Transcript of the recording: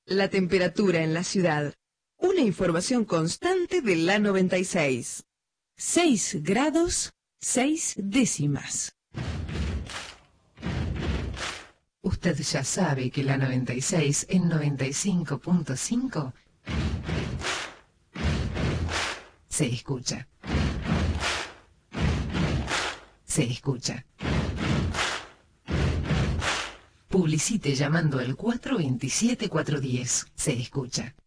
La temperatura en la ciudad. Una información constante de la 96. 6 grados, 6 décimas. Usted ya sabe que la 96 en 95.5 se escucha. Se escucha. Publicite llamando al 427-410. Se escucha.